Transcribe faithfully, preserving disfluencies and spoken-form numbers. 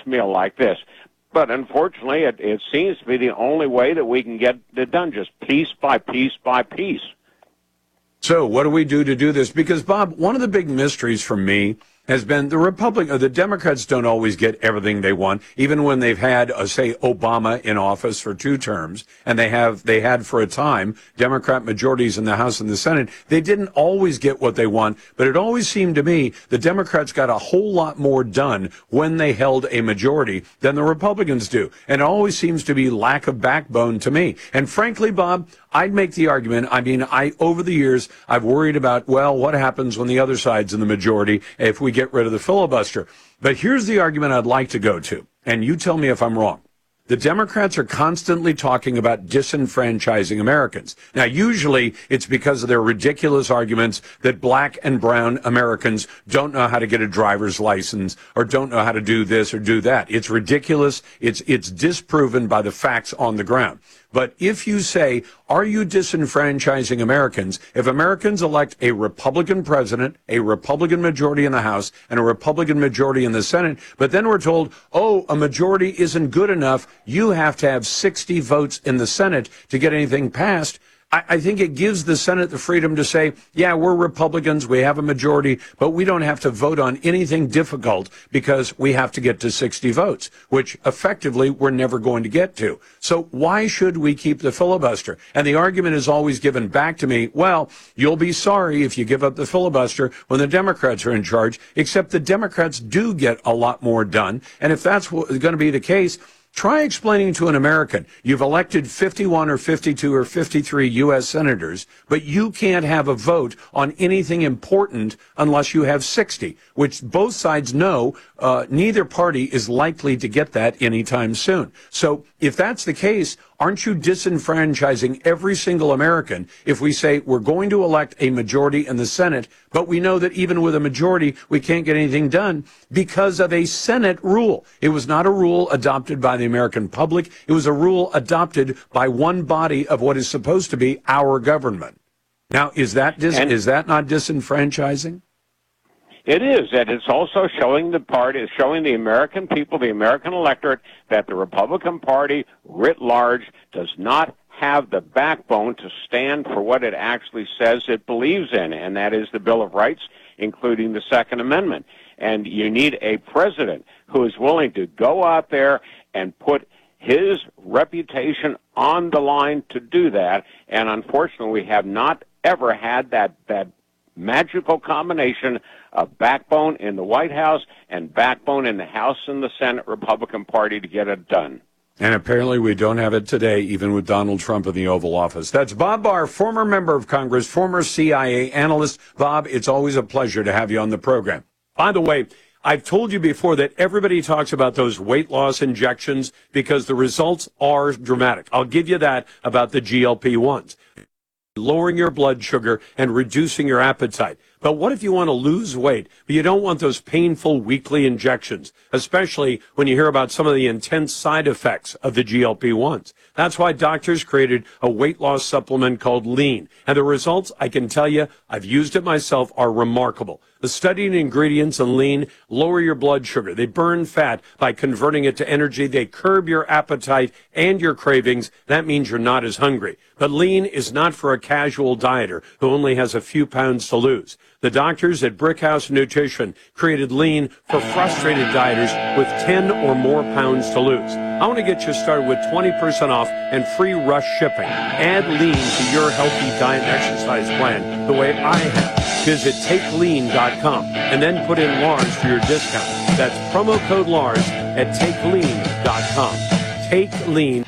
piecemeal like this. But unfortunately, it, it seems to be the only way that we can get it done, just piece by piece by piece. So what do we do to do this? Because, Bob, one of the big mysteries for me has been the Republic, or the Democrats don't always get everything they want, even when they've had, uh, say, Obama in office for two terms, and they have, they had for a time Democrat majorities in the House and the Senate. They didn't always get what they want, but it always seemed to me the Democrats got a whole lot more done when they held a majority than the Republicans do. And it always seems to be lack of backbone to me. And frankly, Bob, I'd make the argument, I mean, I, over the years, I've worried about, well, what happens when the other side's in the majority if we get rid of the filibuster? But here's the argument I'd like to go to, and you tell me if I'm wrong. The Democrats are constantly talking about disenfranchising Americans. Now, usually it's because of their ridiculous arguments that black and brown Americans don't know how to get a driver's license or don't know how to do this or do that. It's ridiculous. It's, it's disproven by the facts on the ground. But if you say, are you disenfranchising Americans? If Americans elect a Republican president, a Republican majority in the House, and a Republican majority in the Senate, but then we're told, oh, a majority isn't good enough, you have to have sixty votes in the Senate to get anything passed, I, I think it gives the Senate the freedom to say, yeah, we're Republicans, we have a majority, but we don't have to vote on anything difficult because we have to get to sixty votes, which effectively we're never going to get to. So why should we keep the filibuster? And the argument is always given back to me, well, you'll be sorry if you give up the filibuster when the Democrats are in charge, except the Democrats do get a lot more done. And if that's going to be the case, try explaining to an American, you've elected fifty-one or fifty-two or fifty-three U S senators, but you can't have a vote on anything important unless you have sixty, which both sides know uh, neither party is likely to get that anytime soon. So if that's the case, aren't you disenfranchising every single American if we say we're going to elect a majority in the Senate, but we know that even with a majority, we can't get anything done because of a Senate rule? It was not a rule adopted by the American public. It was a rule adopted by one body of what is supposed to be our government. Now, is that dis- is that not disenfranchising? It is, and it's also showing the party, showing the American people, the American electorate, that the Republican Party writ large does not have the backbone to stand for what it actually says it believes in, and that is the Bill of Rights, including the Second Amendment. And you need a president who is willing to go out there and put his reputation on the line to do that. And unfortunately, we have not ever had that, that magical combination of backbone in the White House and backbone in the House and the Senate Republican Party to get it done. And apparently we don't have it today, even with Donald Trump in the Oval Office. That's Bob Barr, former member of Congress, former C I A analyst. Bob, it's always a pleasure to have you on the program. By the way, I've told you before that everybody talks about those weight loss injections because the results are dramatic. I'll give you that about the G L P ones. Lowering your blood sugar and reducing your appetite. But what if you want to lose weight, but you don't want those painful weekly injections, especially when you hear about some of the intense side effects of the G L P ones? That's why doctors created a weight loss supplement called Lean. And the results, I can tell you, I've used it myself, are remarkable. The studied ingredients in Lean lower your blood sugar. They burn fat by converting it to energy. They curb your appetite and your cravings. That means you're not as hungry. But Lean is not for a casual dieter who only has a few pounds to lose. The doctors at Brickhouse Nutrition created Lean for frustrated dieters with ten or more pounds to lose. I want to get you started with twenty percent off and free rush shipping. Add Lean to your healthy diet and exercise plan the way I have. Visit take lean dot com and then put in Lars for your discount. That's promo code Lars at take lean dot com. Take Lean.